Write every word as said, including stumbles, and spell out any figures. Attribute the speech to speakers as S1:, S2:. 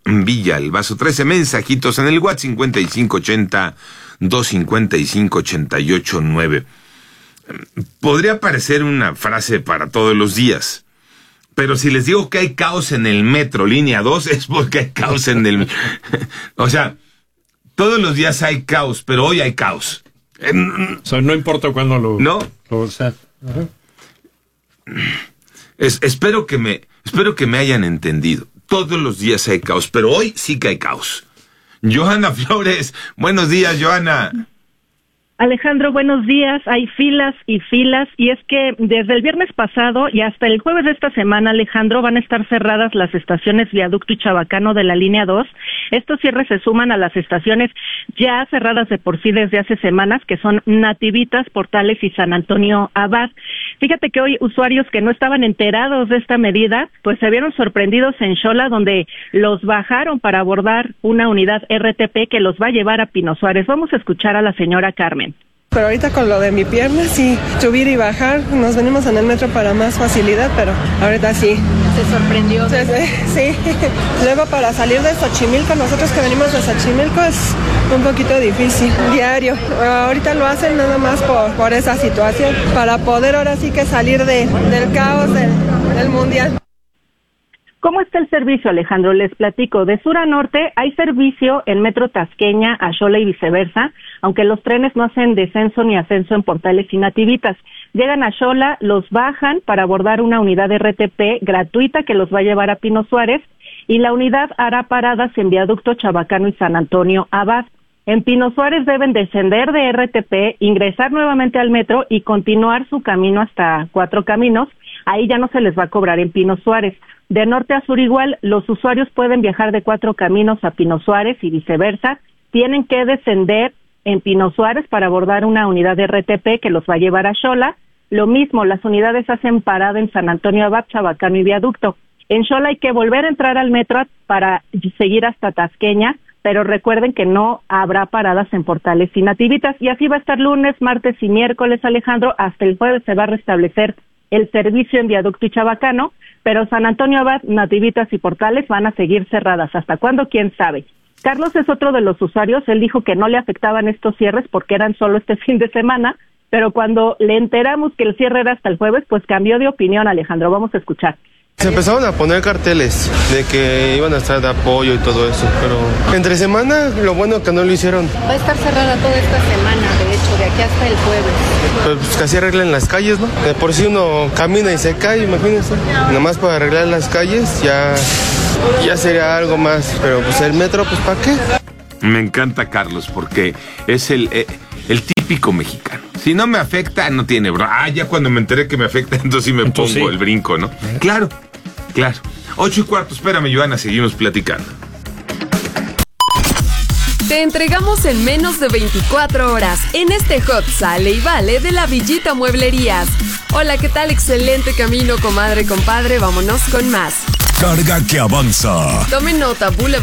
S1: Villalbazo. trece mensajitos en el WhatsApp cincuenta y cinco ochenta, doscientos cincuenta y cinco, ochenta y ocho nueve. Podría parecer una frase para todos los días, pero si les digo que hay caos en el metro, línea dos, es porque hay caos en el... O sea, todos los días hay caos, pero hoy hay caos.
S2: O sea, no importa cuándo lo...
S1: ¿No?
S2: Lo, o sea, uh-huh.
S1: es, espero que me, espero que me hayan entendido. Todos los días hay caos, pero hoy sí que hay caos. Johanna Flores, buenos días, Johanna.
S3: Alejandro, buenos días. Hay filas y filas, y es que desde el viernes pasado y hasta el jueves de esta semana, Alejandro, van a estar cerradas las estaciones Viaducto y Chabacano de la línea dos. Estos cierres se suman a las estaciones ya cerradas de por sí desde hace semanas, que son Nativitas, Portales y San Antonio Abad. Fíjate que hoy usuarios que no estaban enterados de esta medida, pues se vieron sorprendidos en Xola, donde los bajaron para abordar una unidad R T P que los va a llevar a Pino Suárez. Vamos a escuchar a la señora Carmen.
S4: Pero ahorita con lo de mi pierna, sí, subir y bajar, nos venimos en el metro para más facilidad, pero ahorita sí.
S3: ¿Se sorprendió?
S4: Sí, sí, sí. Luego para salir de Xochimilco, nosotros que venimos de Xochimilco es un poquito difícil, diario. Ahorita lo hacen nada más por, por esa situación, para poder ahora sí que salir de, del caos del, del mundial.
S3: ¿Cómo está el servicio, Alejandro? Les platico. De sur a norte hay servicio en Metro Tasqueña a Xola y viceversa, aunque los trenes no hacen descenso ni ascenso en Portales y Nativitas. Llegan a Xola, los bajan para abordar una unidad de R T P gratuita que los va a llevar a Pino Suárez, y la unidad hará paradas en Viaducto, Chabacano y San Antonio Abad. En Pino Suárez deben descender de R T P, ingresar nuevamente al metro y continuar su camino hasta Cuatro Caminos. Ahí ya no se les va a cobrar en Pino Suárez. De norte a sur igual, los usuarios pueden viajar de Cuatro Caminos a Pino Suárez y viceversa. Tienen que descender en Pino Suárez para abordar una unidad de R T P que los va a llevar a Xola. Lo mismo, las unidades hacen parada en San Antonio Abad, Chabacano y Viaducto. En Xola hay que volver a entrar al metro para seguir hasta Tasqueña, pero recuerden que no habrá paradas en Portales y Nativitas. Y así va a estar lunes, martes y miércoles, Alejandro. Hasta el jueves se va a restablecer el servicio en Viaducto y Chabacano, pero San Antonio Abad, Nativitas y Portales van a seguir cerradas. ¿Hasta cuándo? ¿Quién sabe? Carlos es otro de los usuarios. Él dijo que no le afectaban estos cierres porque eran solo este fin de semana, pero cuando le enteramos que el cierre era hasta el jueves, pues cambió de opinión, Alejandro. Vamos a escuchar.
S5: Se empezaron a poner carteles de que iban a estar de apoyo y todo eso, pero entre semana lo bueno que no lo hicieron.
S6: Va a estar cerrada toda esta semana, de hecho, de aquí hasta el jueves.
S5: Pues, pues casi arreglan las calles, ¿no? De por si uno camina y se cae, imagínense. Nada más para arreglar las calles ya, ya sería algo más, pero pues el metro, pues ¿para qué?
S1: Me encanta Carlos porque es el, el, el típico mexicano. Si no me afecta, no tiene bro. Ah, ya cuando me enteré que me afecta, entonces sí me entonces, pongo sí. el brinco, ¿no? ¿Eh? Claro, claro. Ocho y cuarto, espérame, Johanna, seguimos platicando.
S7: Te entregamos en menos de veinticuatro horas en este Hot Sale y Vale de la Villita Mueblerías. Hola, ¿qué tal? Excelente camino, comadre, compadre. Vámonos con más.
S8: Carga que avanza.
S7: Tomen nota, Boulevard